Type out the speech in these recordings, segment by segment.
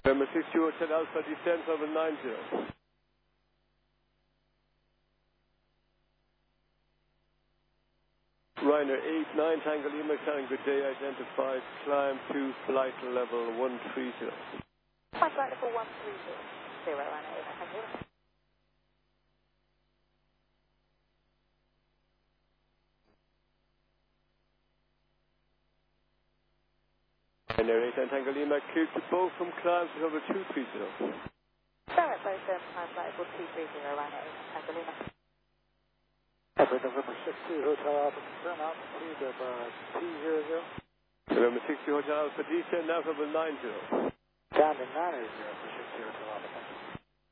Number 60 Hotel Alpha, descent level 90. Ryanair 89 Tango Lima, Shannon, good day, identified, climb to flight level 130. Flight level 130, Ryanair 89 Tango Lima. Ryanair 89 Tango Lima, cleared to both from climb to level 230. Direct both climb flight level 230, Ryanair 89 Tango Lima. Everett November 60 Hotel Alpha, confirm altitude of 200. November 60 Hotel Alpha, descend now level 90. Down to 90 for 60 Hotel Alpha, thank you.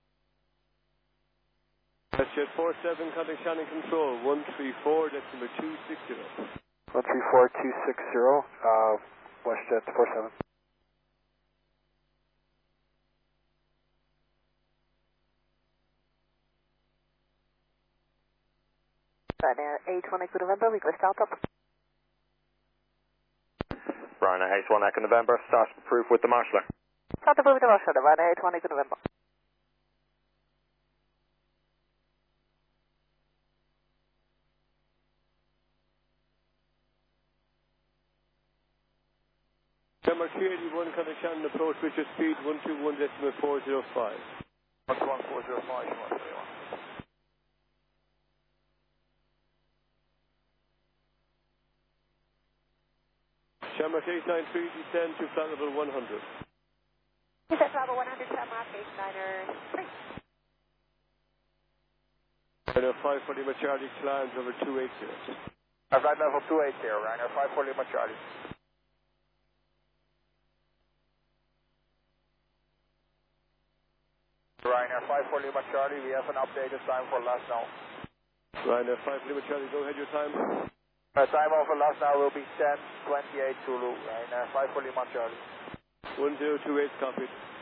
WestJet 47, contact Shannon Control, 134, decimal 260. 134-260, WestJet 47. Ryanair 81 Echo November, request start up. Ryanair 81 Echo November, start approved with the marshaller. Start approved with the marshaller, Ryanair 81 Echo November. Number 381, contact Shannon approach, Richard speed 121 decimal 405. 11405, Shamrock 893, descend to flight level 100. Descent level 100, Shamrock 893. Ryanair 540 Lima Charlie, climb over 280. flight level 280, Ryanair 540 Lima Charlie. Ryanair 540 Lima Charlie, we have an updated time for last now. Ryanair 5 Lima Charlie, go ahead your time. Time over last now will be 10:28 Zulu, Ryanair 540 Lima Charlie. 1028, copied.